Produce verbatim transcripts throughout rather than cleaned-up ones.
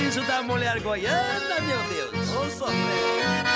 sorriso da mulher goiana, meu Deus. Ô, sofrer.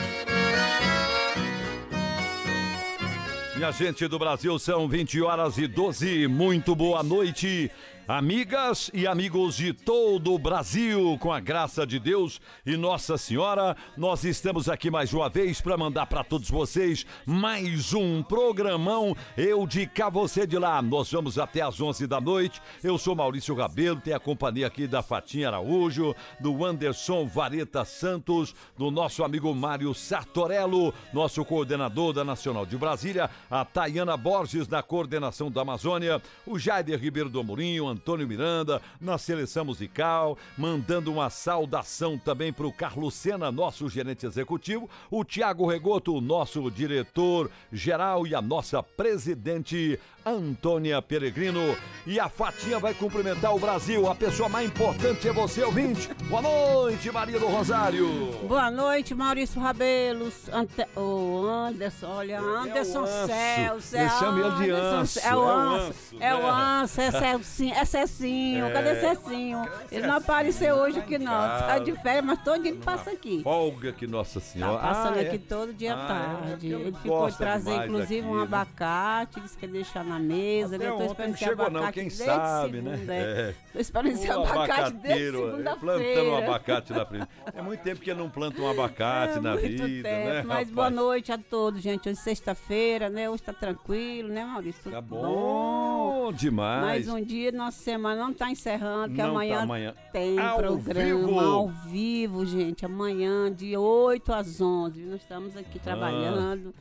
Minha gente do Brasil, são vinte horas e doze. Muito boa noite, amigas e amigos de todo o Brasil. Com a graça de Deus e Nossa Senhora, nós estamos aqui mais uma vez para mandar para todos vocês mais um programão. Eu de cá, você de lá. Nós vamos até às onze da noite. Eu sou Maurício Rabelo, tenho a companhia aqui da Fatinha Araújo, do Anderson Vareta Santos, do nosso amigo Mário Sartorello, nosso coordenador da Nacional de Brasília, a Tayana Borges na coordenação da Amazônia, o Jaider Ribeiro do Amorim, o Antônio Miranda na seleção musical, mandando uma saudação também para o Carlos Sena, nosso gerente executivo, o Tiago Regoto, nosso diretor geral, e a nossa presidente Antônia Peregrino. E a Fatinha vai cumprimentar o Brasil. A pessoa mais importante é você, ouvinte. Boa noite, Maria do Rosário. Boa noite, Maurício Rabelos. Ante... O Anderson, olha, Anderson Céu. Você chama ele de Anso. É o Anso. É o Anso, é Cecinho. É Cecinho. É. Cadê Cecinho? Ele não apareceu hoje aqui não. Tá de férias, mas todo dia ele passa aqui. Folga que Nossa Senhora. Tá passando ah, aqui é? todo dia à ah, tarde. É, ele ficou de trazer, inclusive, um né? abacate, disse que ia deixar na mesa. Até eu tô esperando não esse chegou abacate não, quem desde sabe, segunda, né? É. É. Tô esperando esse O abacate desde abacateiro, segunda-feira. plantando um abacate na frente. É muito tempo que não planta um abacate é, na muito vida, tempo, né, Mas rapaz? boa noite a todos, gente. Hoje é sexta-feira, né? Hoje tá tranquilo, né, Maurício? Tá bom, demais. Mais um dia, nossa semana não tá encerrando, que Não amanhã, tá amanhã. tem Ao programa vivo. ao vivo, gente. Amanhã, de oito às onze. Nós estamos aqui Ah. trabalhando.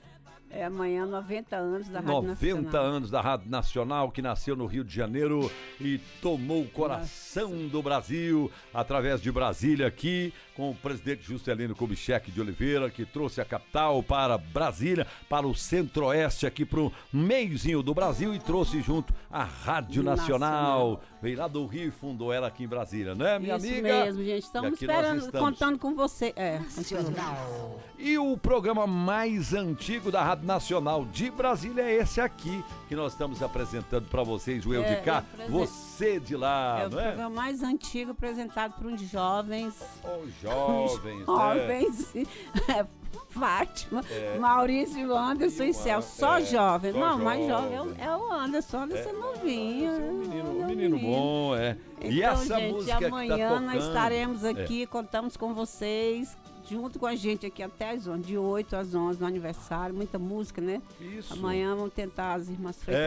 É amanhã, noventa anos da Rádio noventa Nacional. anos da Rádio Nacional, que nasceu no Rio de Janeiro e tomou o coração Nossa. do Brasil através de Brasília, aqui com o presidente Juscelino Kubitschek de Oliveira, que trouxe a capital para Brasília, para o centro-oeste, aqui para o meiozinho do Brasil, e trouxe junto a Rádio Nacional. Nacional. Veio lá do Rio e fundou ela aqui em Brasília, né, minha Isso amiga? Isso mesmo, gente. Estamos esperando, estamos. contando com você. É, Nacional. E o programa mais antigo da Rádio Nacional de Brasília é esse aqui, que nós estamos apresentando para vocês, o Eu é, de Cá, você de lá, é não é? é? o programa mais antigo apresentado por uns jovens. Oh, jovens, jovens, né? é, Fátima, é. Maurício, Anderson e, e Céu, só é, jovem. Só não, jovem. mais jovem é o, é o Anderson, Anderson é novinho. É um menino, um menino bom, é. Então, e essa gente, música amanhã que tá tocando, nós estaremos aqui, é. contamos com vocês, junto com a gente aqui até às onze, de oito às onze no aniversário, muita música, né? Isso. Amanhã vamos tentar as irmãs É,